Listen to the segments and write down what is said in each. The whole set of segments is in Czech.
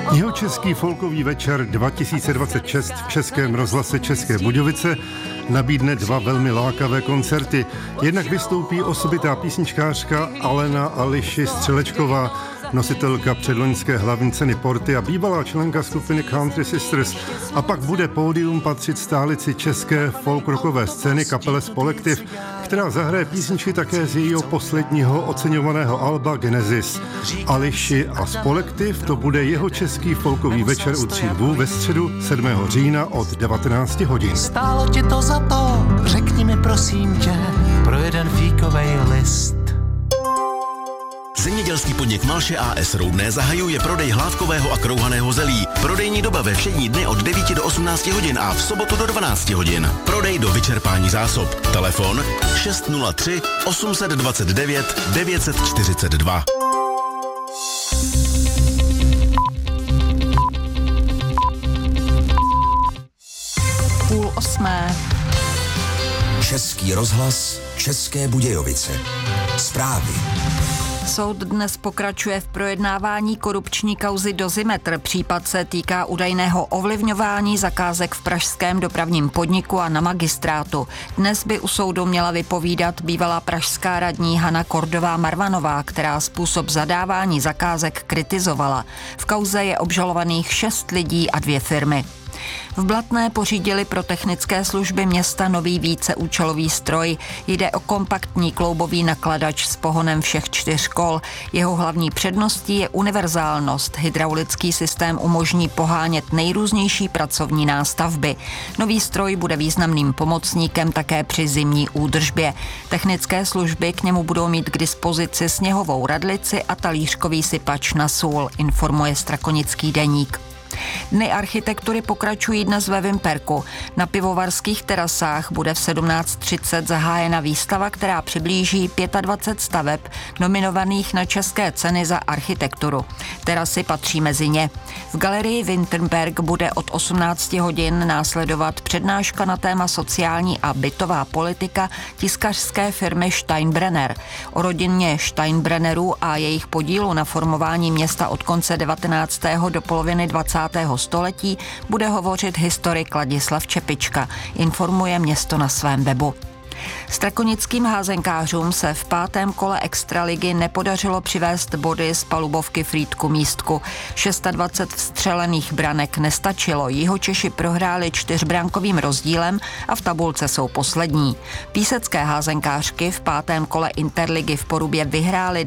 Jihočeský folkový večer 2026 v Českém rozhlase České Budějovice nabídne dva velmi lákavé koncerty. Jednak vystoupí osobitá písničkářka Alena Ališi Střelečková, nositelka předloňské hlavní ceny Porty a bývalá členka skupiny Country Sisters. A pak bude pódium patřit stálici české folkrockové scény kapele Spolektiv, která zahraje písničky také z jejího posledního oceňovaného alba Genesis. Ališi a Spolektiv, to bude jeho český folkový večer u Tří lvů ve středu 7. října od 19 hodin. Stálo ti to za to, řekni mi prosím tě, pro jeden fíkovej list. Zemědělský podnik Malše A.S. Roudné zahajuje prodej hlávkového a krouhaného zelí. Prodejní doba ve všední dny od 9 do 18 hodin a v sobotu do 12 hodin. Prodej do vyčerpání zásob. Telefon 603 829 942. Půl osmé. Český rozhlas, České Budějovice. Zprávy. Soud dnes pokračuje v projednávání korupční kauzy Dozimetr. Případ se týká údajného ovlivňování zakázek v pražském dopravním podniku a na magistrátu. Dnes by u soudu měla vypovídat bývalá pražská radní Hana Kordová Marvanová, která způsob zadávání zakázek kritizovala. V kauze je obžalovaných 6 lidí a 2 firmy. V Blatné pořídili pro technické služby města nový víceúčelový stroj. Jde o kompaktní kloubový nakladač s pohonem všech 4 kol. Jeho hlavní předností je univerzálnost. Hydraulický systém umožní pohánět nejrůznější pracovní nástavby. Nový stroj bude významným pomocníkem také při zimní údržbě. Technické služby k němu budou mít k dispozici sněhovou radlici a talířkový sypač na sůl, informuje Strakonický deník. Dny architektury pokračují dnes ve Vimperku. Na pivovarských terasách bude v 17:30 zahájena výstava, která přiblíží 25 staveb nominovaných na české ceny za architekturu. Terasy patří mezi ně. V galerii Winterberg bude od 18 hodin následovat přednáška na téma sociální a bytová politika tiskařské firmy Steinbrenner. O rodině Steinbrennerů a jejich podílu na formování města od konce 19. do poloviny 20. století bude hovořit historik Ladislav Čepička, informuje město na svém webu. Strakonickým házenkářům se v 5. kole extraligy nepodařilo přivést body z palubovky Frýdku Místku. 26 vstřelených branek nestačilo, Jihočeši prohráli 4brankovým rozdílem a v tabulce jsou poslední. Písecké házenkářky v 5. kole Interligy v Porubě vyhráli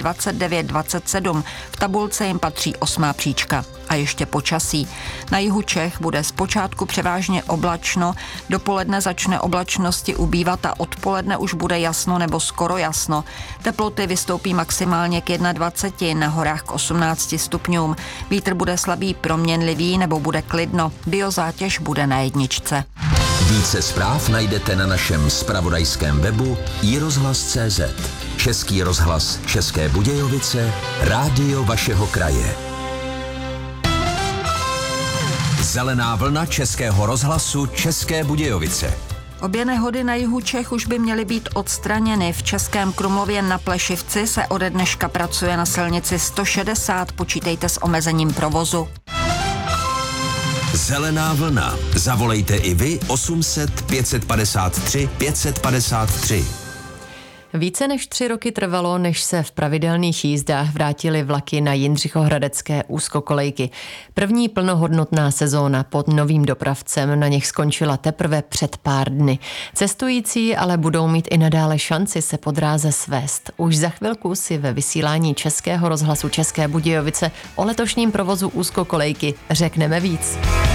29-27, v tabulce jim patří 8. příčka. A ještě počasí. Na jihu Čech bude zpočátku převážně oblačno, dopoledne začne oblačnosti ubývat a odpoledne už bude jasno nebo skoro jasno. Teploty vystoupí maximálně k 21, na horách k 18 stupňům. Vítr bude slabý proměnlivý nebo bude klidno. Biozátěž bude na 1. Více zpráv najdete na našem zpravodajském webu iRozhlas.cz. Český rozhlas České Budějovice, rádio vašeho kraje. Zelená vlna Českého rozhlasu České Budějovice. Obě nehody na jihu Čech už by měly být odstraněny. V Českém Krumlově na Plešivci se ode dneška pracuje na silnici 160, počítejte s omezením provozu. Zelená vlna. Zavolejte i vy 800 553 553. Více než 3 roky trvalo, než se v pravidelných jízdách vrátily vlaky na jindřichohradecké úzkokolejky. První plnohodnotná sezóna pod novým dopravcem na nich skončila teprve před pár dny. Cestující ale budou mít i nadále šanci se po dráze svést. Už za chvilku si ve vysílání Českého rozhlasu České Budějovice o letošním provozu úzkokolejky řekneme víc.